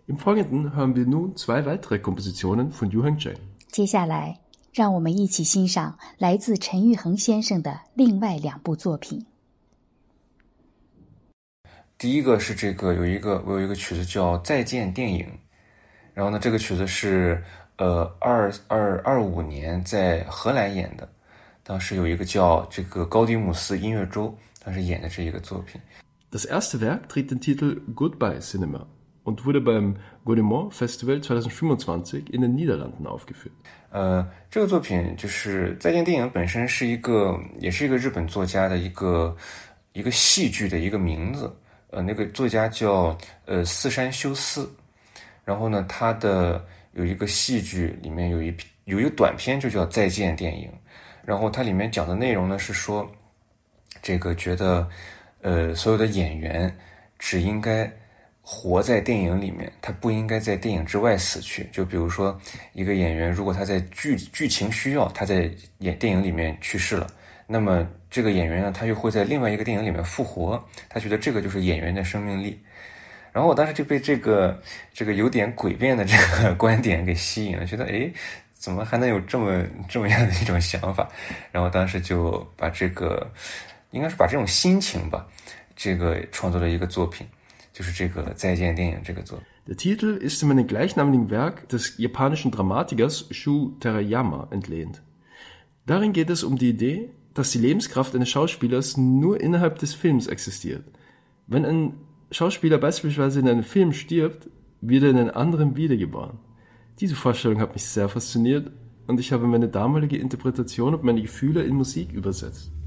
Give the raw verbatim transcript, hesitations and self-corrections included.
Im Folgenden hören wir nun zwei weitere Kompositionen von Yu Heng-chang。 接下来，让我们一起欣赏来自陈玉衡先生的另外两部作品。 第一个是这个有一个我有一个曲子叫《再见电影》，然后呢，这个曲子是呃二二二五年在荷兰演的，当时有一个叫这个高迪姆斯音乐周，当时演的这一个作品。 Das erste Werk trägt den Titel Goodbye Cinema und wurde beim Gaudemont Festival zwanzig fünfundzwanzig in den Niederlanden aufgeführt。 呃，这个作品就是《再见电影》本身是一个，也是一个日本作家的一个一个戏剧的一个名字。呃，那个作家叫呃四山修斯，然后呢，他的有一个戏剧里面有一有一个短片就叫《再见电影》，然后它里面讲的内容呢是说，这个觉得呃所有的演员只应该活在电影里面，他不应该在电影之外死去。就比如说一个演员，如果他在剧剧情需要他在演电影里面去世了，那么这个演员呢，他又会在另外一个电影里面复活，他觉得这个就是演员的生命力。然后我当时就被这个这个有点诡辩的这个观点给吸引了，觉得诶，怎么还能有这么这么样的一种想法？然后当时就把这个应该是把这种心情吧，这个创作了一个作品，就是这个再见电影这个作品。 Der Titel ist in einem gleichnamigen Werk des japanischen Dramatikers Shu Terayama entlehnt. Darin geht es um die Idee, dass die Lebenskraft eines Schauspielers nur innerhalb des Films existiert. Wenn ein Schauspieler beispielsweise in einem Film stirbt, wird er in einem anderen wiedergeboren. Diese Vorstellung hat mich sehr fasziniert und ich habe meine damalige Interpretation und meine Gefühle in Musik übersetzt.